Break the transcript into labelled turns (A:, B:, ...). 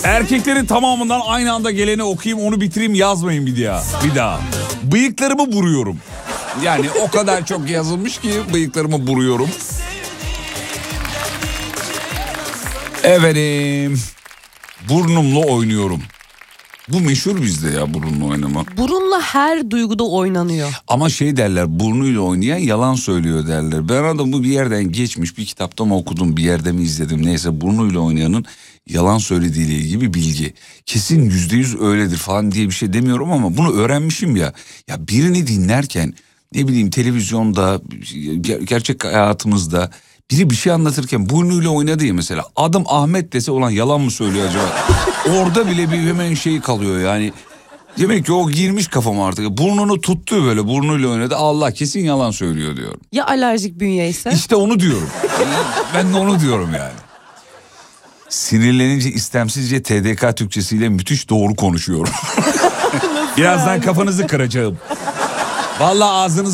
A: Erkeklerin tamamından aynı anda geleni okuyayım, onu bitireyim, yazmayın bir daha. Bıyıklarımı buruyorum. Yani o kadar çok yazılmış ki bıyıklarımı buruyorum. Efendim, burnumla oynuyorum. Bu meşhur bizde ya, burunla oynamak.
B: Burunla her duyguda oynanıyor.
A: Ama şey derler, burnuyla oynayan yalan söylüyor derler. Ben adamı bir yerden geçmiş, bir kitapta mı okudum, bir yerde mi izledim, neyse, burnuyla oynayanın yalan söylediğiyle ilgili bir bilgi. Kesin %100 öyledir falan diye bir şey demiyorum ama bunu öğrenmişim ya. Ya birini dinlerken, ne bileyim, televizyonda, gerçek hayatımızda biri bir şey anlatırken burnuyla oynadı ya mesela. Adım Ahmet dese, ulan yalan mı söylüyor acaba? Orada bile bir hemen şey kalıyor yani. Demek ki o girmiş kafama artık. Burnunu tuttu böyle, burnuyla oynadı. Allah, kesin yalan söylüyor diyorum.
B: Ya alerjik bünye ise?
A: İşte onu diyorum. Ben de onu diyorum yani. Sinirlenince istemsizce TDK Türkçesiyle müthiş doğru konuşuyorum. Birazdan kafanızı kıracağım. Vallahi ağzınızı